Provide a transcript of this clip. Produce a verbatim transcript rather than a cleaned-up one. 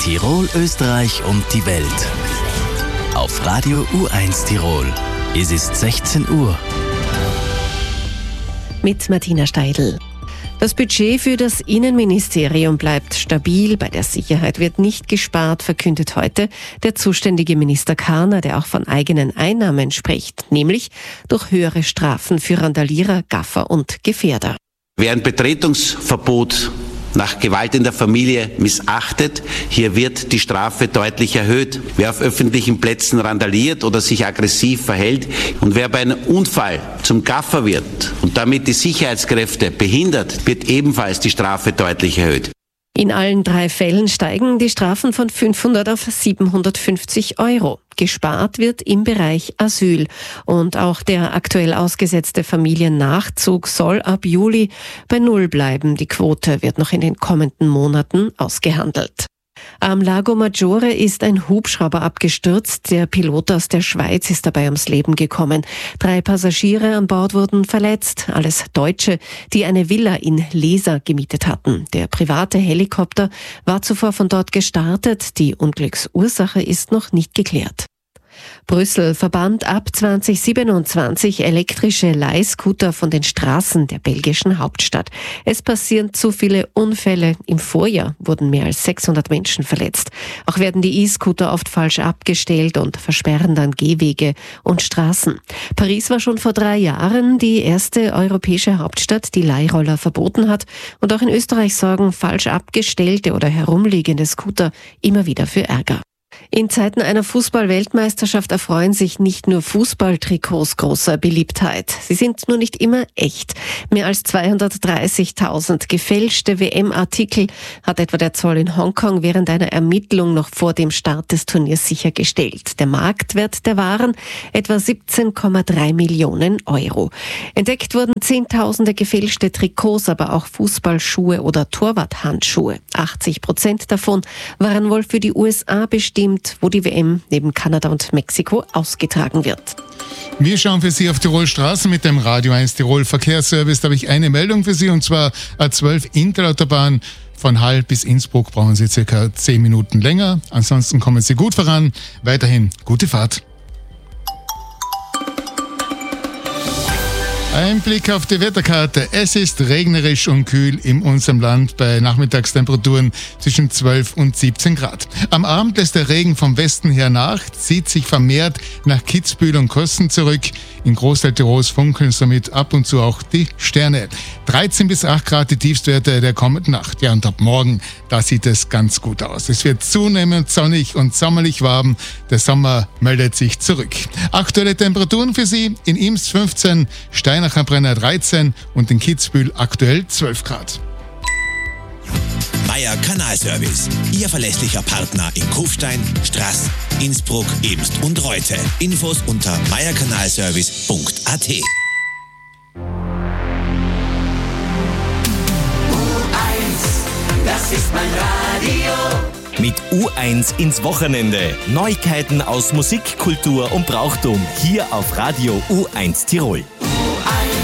Tirol, Österreich und die Welt. Auf Radio U eins Tirol. Es ist sechzehn Uhr. Mit Martina Steidl. Das Budget für das Innenministerium bleibt stabil. Bei der Sicherheit wird nicht gespart, verkündet heute der zuständige Minister Karner, der auch von eigenen Einnahmen spricht, nämlich durch höhere Strafen für Randalierer, Gaffer und Gefährder. Wer ein Betretungsverbot nach Gewalt in der Familie missachtet, hier wird die Strafe deutlich erhöht. Wer auf öffentlichen Plätzen randaliert oder sich aggressiv verhält und wer bei einem Unfall zum Gaffer wird und damit die Sicherheitskräfte behindert, wird ebenfalls die Strafe deutlich erhöht. In allen drei Fällen steigen die Strafen von fünfhundert auf siebenhundertfünfzig Euro. Gespart wird im Bereich Asyl. Und auch der aktuell ausgesetzte Familiennachzug soll ab Juli bei Null bleiben. Die Quote wird noch in den kommenden Monaten ausgehandelt. Am Lago Maggiore ist ein Hubschrauber abgestürzt. Der Pilot aus der Schweiz ist dabei ums Leben gekommen. Drei Passagiere an Bord wurden verletzt. Alles Deutsche, die eine Villa in Lesa gemietet hatten. Der private Helikopter war zuvor von dort gestartet. Die Unglücksursache ist noch nicht geklärt. Brüssel verbannt ab zwanzig siebenundzwanzig elektrische Leihscooter von den Straßen der belgischen Hauptstadt. Es passieren zu viele Unfälle. Im Vorjahr wurden mehr als sechshundert Menschen verletzt. Auch werden die E-Scooter oft falsch abgestellt und versperren dann Gehwege und Straßen. Paris war schon vor drei Jahren die erste europäische Hauptstadt, die Leihroller verboten hat. Und auch in Österreich sorgen falsch abgestellte oder herumliegende Scooter immer wieder für Ärger. In Zeiten einer Fußball-Weltmeisterschaft erfreuen sich nicht nur Fußballtrikots großer Beliebtheit. Sie sind nur nicht immer echt. Mehr als zweihundertdreißigtausend gefälschte W M-Artikel hat etwa der Zoll in Hongkong während einer Ermittlung noch vor dem Start des Turniers sichergestellt. Der Marktwert der Waren etwa siebzehn Komma drei Millionen Euro. Entdeckt wurden Zehntausende gefälschte Trikots, aber auch Fußballschuhe oder Torwarthandschuhe. achtzig Prozent davon waren wohl für die U S A bestimmt, wo die W M neben Kanada und Mexiko ausgetragen wird. Wir schauen für Sie auf Tirol Straßen mit dem Radio eins Tirol Verkehrsservice. Da habe ich eine Meldung für Sie, und zwar A zwölf Interautobahn. Von Hall bis Innsbruck brauchen Sie circa zehn Minuten länger. Ansonsten kommen Sie gut voran. Weiterhin gute Fahrt. Ein Blick auf die Wetterkarte. Es ist regnerisch und kühl in unserem Land bei Nachmittagstemperaturen zwischen zwölf und siebzehn Grad. Am Abend lässt der Regen vom Westen her nach, zieht sich vermehrt nach Kitzbühel und Kosten zurück. Im Großteil Tirols funkeln somit ab und zu auch die Sterne. dreizehn bis acht Grad die Tiefstwerte der kommenden Nacht. Ja, und ab morgen, da sieht es ganz gut aus. Es wird zunehmend sonnig und sommerlich warm. Der Sommer meldet sich zurück. Aktuelle Temperaturen für Sie: in Imst fünfzehn, Steinacher Brenner dreizehn und in Kitzbühel aktuell zwölf Grad. Meier Kanalservice, Ihr verlässlicher Partner in Kufstein, Straß, Innsbruck, Imst und Reute. Infos unter meierkanalservice punkt a t. U eins, das ist mein Radio. Mit U eins ins Wochenende. Neuigkeiten aus Musik, Kultur und Brauchtum. Hier auf Radio U eins Tirol.